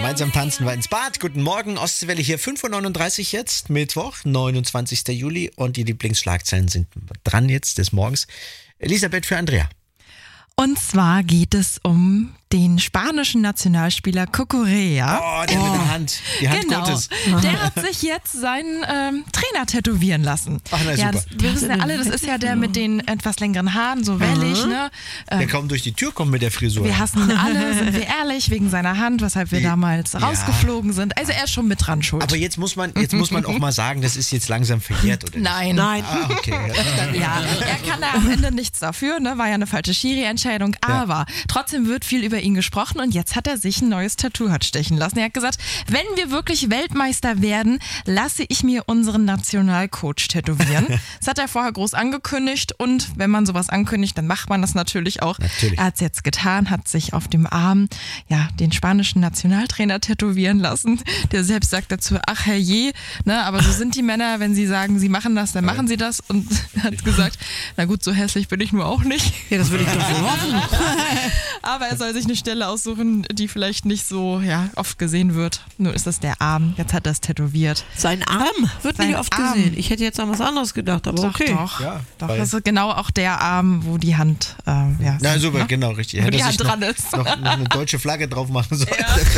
Gemeinsam tanzen wir ins Bad. Guten Morgen, Ostseewelle hier, 5.39 Uhr jetzt, Mittwoch, 29. Juli. Und die Lieblingsschlagzeilen sind dran jetzt des Morgens. Elisabeth für Andrea. Und zwar geht es um den spanischen Nationalspieler Cucurella. Oh, der mit der Hand. Die Hand genau. Gottes. Der hat sich jetzt seinen Trainer tätowieren lassen. Ach, na, super. Wir wissen ja alle, das ist ja der mit den etwas längeren Haaren, so wellig. Ne? Der kaum durch die Tür kommt mit der Frisur. Wir hassen ihn alle, sind wir ehrlich, wegen seiner Hand, weshalb wir damals rausgeflogen sind. Also er ist schon mit dran schuld. Aber jetzt muss man auch mal sagen, das ist jetzt langsam verjährt, oder? Nein. Ah, okay. Ja, er kann da am Ende nichts dafür, ne? War ja eine falsche Schiri-Entscheidung, aber trotzdem wird viel über ihn gesprochen und jetzt hat er sich ein neues Tattoo stechen lassen. Er hat gesagt, wenn wir wirklich Weltmeister werden, lasse ich mir unseren Nationalcoach tätowieren. Das hat er vorher groß angekündigt und wenn man sowas ankündigt, dann macht man das natürlich auch. Er hat es jetzt getan, hat sich auf dem Arm den spanischen Nationaltrainer tätowieren lassen. Der selbst sagt dazu, ach herrje, ne? Aber so sind die Männer, wenn sie sagen, sie machen das, dann machen sie das und hat gesagt, na gut, so hässlich bin ich nur auch nicht. Ja, das würde ich doch so hoffen. Aber er soll sich eine Stelle aussuchen, die vielleicht nicht so oft gesehen wird. Nur ist das der Arm. Jetzt hat er es tätowiert. Sein Arm wird nicht oft gesehen. Ich hätte jetzt an was anderes gedacht, aber okay. Doch, Ja, das ist genau auch der Arm, wo die Hand Na super, genau, richtig. Wo die Hätte Hand sich dran ist. noch eine deutsche Flagge drauf machen sollen.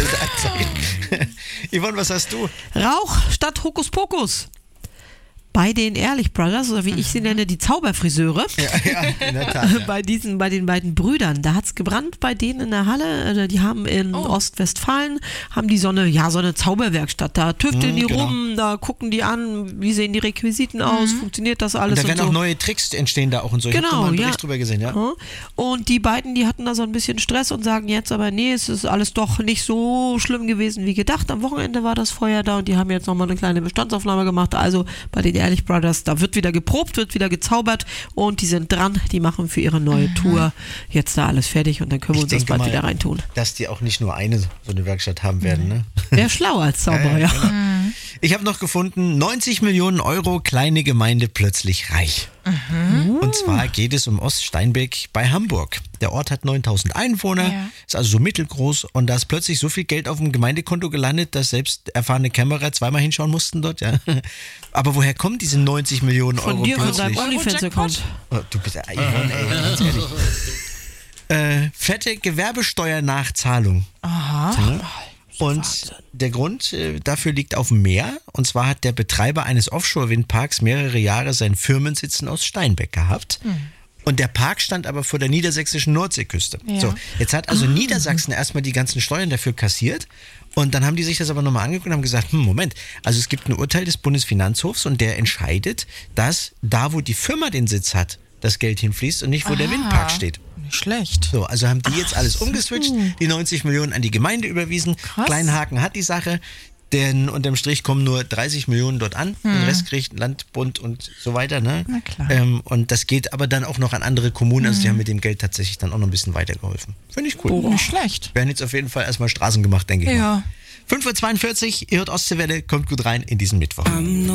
Yvonne, was hast du? Rauch statt Hokuspokus. Bei den Ehrlich Brothers, oder wie ich sie nenne, die Zauberfriseure. Ja, in der Tat. Ja. Bei den beiden Brüdern. Da hat es gebrannt bei denen in der Halle. Die haben in Ostwestfalen, haben die so eine Zauberwerkstatt. Da tüfteln die rum, da gucken die an, wie sehen die Requisiten aus, funktioniert das alles. Und da werden so. auch neue Tricks entstehen da auch und so. Ich habe da mal einen Bericht drüber gesehen, ja. Und die beiden, die hatten da so ein bisschen Stress und sagen jetzt aber, nee, es ist alles doch nicht so schlimm gewesen wie gedacht. Am Wochenende war das Feuer da und die haben jetzt nochmal eine kleine Bestandsaufnahme gemacht. Also bei den Ehrlich Brothers, da wird wieder geprobt, wird wieder gezaubert und die sind dran, die machen für ihre neue Tour jetzt da alles fertig und dann können wir uns das bald wieder reintun. Dass die auch nicht nur so eine Werkstatt haben werden, ne? Wäre schlauer als Zauberer, ja. Genau. Ich habe noch gefunden, 90 Millionen Euro, kleine Gemeinde plötzlich reich. Und zwar geht es um Oststeinbeck bei Hamburg. Der Ort hat 9000 Einwohner, ist also so mittelgroß und da ist plötzlich so viel Geld auf dem Gemeindekonto gelandet, dass selbst erfahrene Kämmerer zweimal hinschauen mussten dort. Ja. Aber woher kommen diese 90 Millionen Euro Von dir und plötzlich? deinem OnlyFans-Account. Oh, du bist Yvonne, ey, ganz ehrlich. Fette Gewerbesteuernachzahlung. Aha. Ja. Und der Grund dafür liegt auf dem Meer. Und zwar hat der Betreiber eines Offshore-Windparks mehrere Jahre seinen Firmensitz in Oststeinbeck gehabt. Und der Park stand aber vor der niedersächsischen Nordseeküste. Ja. So, jetzt hat also Niedersachsen erstmal die ganzen Steuern dafür kassiert. Und dann haben die sich das aber nochmal angeguckt und haben gesagt, Moment, also es gibt ein Urteil des Bundesfinanzhofs und der entscheidet, dass da, wo die Firma den Sitz hat, das Geld hinfließt und nicht, wo der Windpark steht. Nicht schlecht. So, also haben die jetzt alles umgeswitcht, die 90 Millionen an die Gemeinde überwiesen. Krass. Kleinen Haken hat die Sache, denn unterm Strich kommen nur 30 Millionen dort an. Den Rest kriegt Land, Bund und so weiter. Ne? Na klar. Und das geht aber dann auch noch an andere Kommunen. Also die haben mit dem Geld tatsächlich dann auch noch ein bisschen weitergeholfen. Finde ich cool. Nicht schlecht. Werden jetzt auf jeden Fall erstmal Straßen gemacht, denke ich mal. Ja. 5.42 Uhr, ihr hört Ostseewelle, kommt gut rein in diesen Mittwoch.